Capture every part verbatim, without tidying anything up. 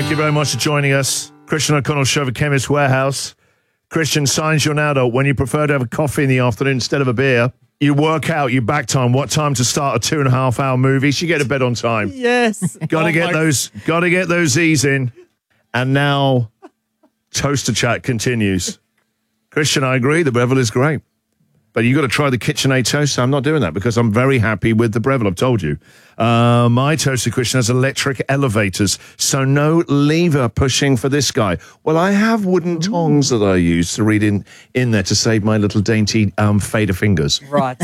Thank you very much for joining us. Christian O'Connell Show for Chemist Warehouse. Christian, signs your now, though, when you prefer to have a coffee in the afternoon instead of a beer. You work out your back time, what time to start a two and a half hour movie. So you get to bed on time. Yes. Got to oh get my... those, got to get those Z's in. And now, Toaster Chat continues. Christian, I agree, the Breville is great. But you've got to try the KitchenAid toaster. I'm not doing that because I'm very happy with the Breville, I've told you. Uh, my toaster, Christian, has electric elevators, so no lever pushing for this guy. Well, I have wooden tongs that I use to read in, in there to save my little dainty um, fader fingers. Right.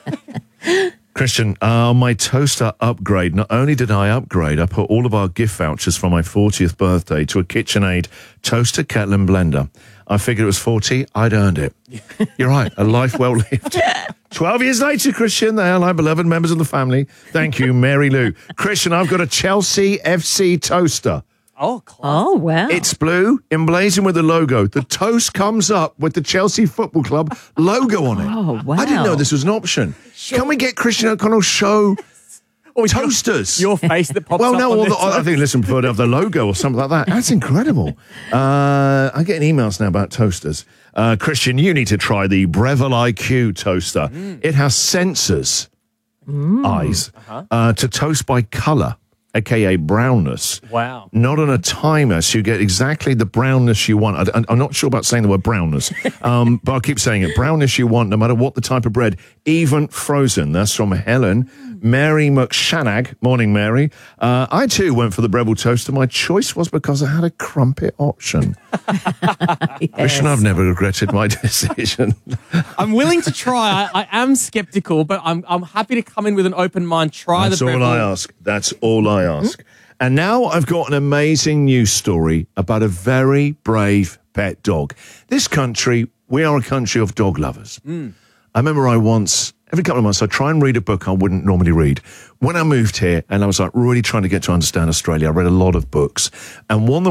Christian, uh, my toaster upgrade, not only did I upgrade, I put all of our gift vouchers for my fortieth birthday to a KitchenAid toaster, kettle and blender. I figured it was forty, I'd earned it. You're right, a life well lived. Twelve years later, Christian, they are my beloved members of the family. Thank you, Mary Lou. Christian, I've got a Chelsea F C toaster. Oh, class. Oh, wow. It's blue, emblazoned with the logo. The toast comes up with the Chelsea Football Club logo on it. Oh, wow. I didn't know this was an option. Sure. Can we get Christian O'Connell Show Or toasters? Your, your face that pops well, up no, on all this the, I think, listen, prefer to have the logo or something like that. That's incredible. Uh, I'm getting emails now about toasters. Uh, Christian, you need to try the Breville I Q toaster. Mm. It has sensors, mm. eyes, uh-huh. uh, to toast by colour, a k a brownness. Wow. Not on a timer, so you get exactly the brownness you want. I, I'm not sure about saying the word brownness, um, but I'll keep saying it. Brownness you want, no matter what the type of bread, even frozen. That's from Helen. Mary McShanag. Morning, Mary. Uh, I, too, went for the Breville toaster. My choice was because I had a crumpet option. Yes. Christian, I've never regretted my decision. I'm willing to try. I, I am skeptical, but I'm I'm happy to come in with an open mind, try That's the all Breville. I ask. That's all I ask. Mm-hmm. And now I've got an amazing news story about a very brave pet dog. This country, we are a country of dog lovers. Mm. I remember I once... Every couple of months, I try and read a book I wouldn't normally read. When I moved here, and I was like really trying to get to understand Australia, I read a lot of books. And one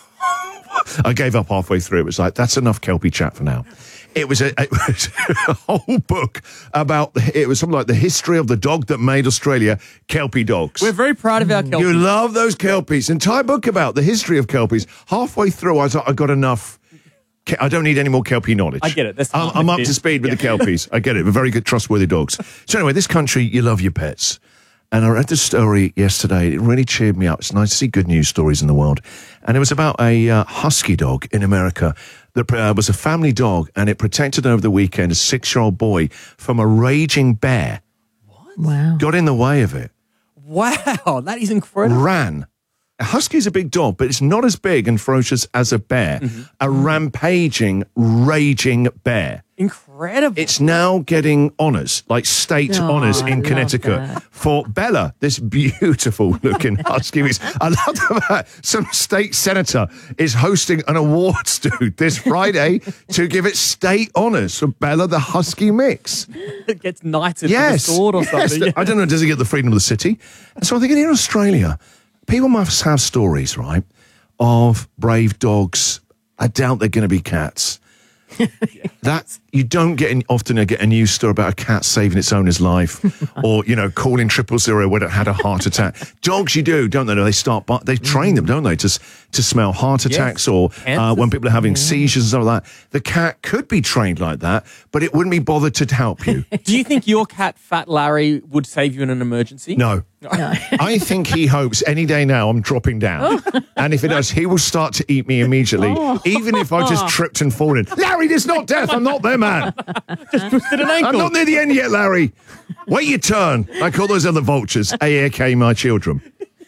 that I gave up halfway through. It was like, that's enough Kelpie chat for now. It was a, it was a whole book about, it was something like the history of the dog that made Australia, Kelpie dogs. We're very proud of our Kelpies. You love those Kelpies. Entire book about the history of Kelpies. Halfway through, I was like, I got enough. I don't need any more Kelpie knowledge. I get it. That's I'm, I'm up to speed with yeah. the Kelpies. I get it. We're very good, trustworthy dogs. So anyway, this country, you love your pets. And I read the story yesterday. It really cheered me up. It's nice to see good news stories in the world. And it was about a uh, husky dog in America that uh, was a family dog, and it protected over the weekend a six-year-old boy from a raging bear. What? Wow. Got in the way of it. Wow, that is incredible. Ran. A husky is a big dog, but it's not as big and ferocious as a bear. Mm-hmm. A rampaging, raging bear. Incredible. It's now getting honours, like state oh, honours in I Connecticut for Bella, this beautiful-looking husky. I love that some state senator is hosting an awards, dude, this Friday to give it state honours for Bella, the husky mix. It gets knighted yes, for the sword or yes. something. Yeah. I don't know, does it get the freedom of the city? And so I'm thinking, in Australia, people must have stories, right, of brave dogs. I doubt they're going to be cats. yeah. That you don't get in, often get a news story about a cat saving its owner's life, or you know calling triple zero when it had a heart attack. Dogs, you do, don't they? They start, but they train them, don't they, to to smell heart attacks yes. or uh, when people are having yeah. seizures and stuff like that. The cat could be trained like that, but it wouldn't be bothered to help you. Do you think your cat, Fat Larry, would save you in an emergency? No. No. I think he hopes any day now I'm dropping down. Oh. And if it does, he will start to eat me immediately, oh. even if I just tripped and fallen. Larry, this is not death. I'm not there, man. Just twisted an ankle. I'm not near the end yet, Larry. Wait your turn. I call those other vultures, A K A my children.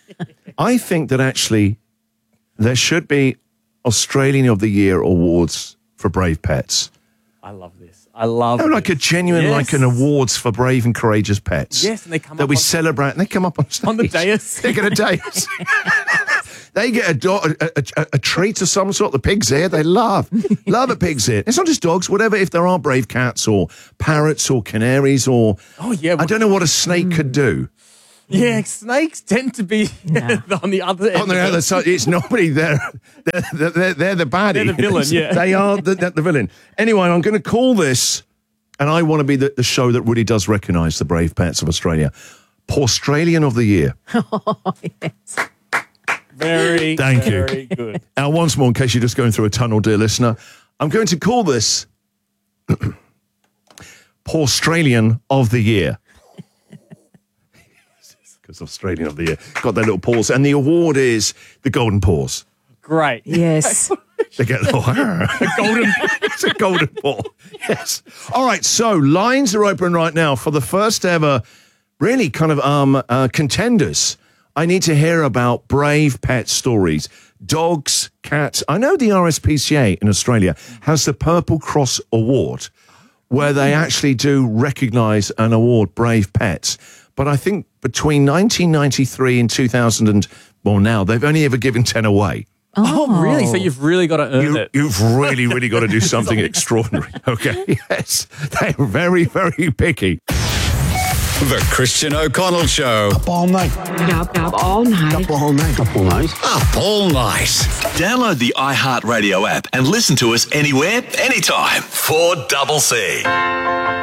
I think that actually there should be Australian of the Year awards for brave pets. I love this. I love no, like a genuine, yes. like an awards for brave and courageous pets. Yes, and they come that up we on, celebrate. And they come up on stage. On the dais. They get a dais. They get a, do- a, a, a treat of some sort. The pig's ear. They love. Love a pig's ear. It's not just dogs, whatever. If there are brave cats or parrots or canaries or... Oh, yeah. I don't know what a snake mm. could do. Yeah, snakes tend to be yeah. on the other end. On the other side, it's nobody there. They're, they're, they're the baddie. They're the villain, yeah. They are the, the villain. Anyway, I'm going to call this, and I want to be the, the show that really does recognise the brave pets of Australia. Australian of the Year. Oh, yes. Very, Thank you. very good. Now, once more, in case you're just going through a tunnel, dear listener, I'm going to call this Australian of the Year. Because Australian of the Year. Got their little paws. And the award is the Golden Paws. Great. Yes. They get a little... a golden, it's a golden paw. Yes. All right, so lines are open right now for the first ever, really kind of um uh, contenders. I need to hear about brave pet stories. Dogs, cats. I know the R S P C A in Australia has the Purple Cross Award, where they actually do recognise and award brave pets. But I think between nineteen ninety-three and two thousand, and well, now they've only ever given ten away. Oh, really? So you've really got to earn You, it. you've really, really got to do something extraordinary. Okay, yes, they're very, very picky. The Christian O'Connell Show. Up all night. Up, up all night. Up all night. Up all night. Up all night. Download the iHeartRadio app and listen to us anywhere, anytime. four C C.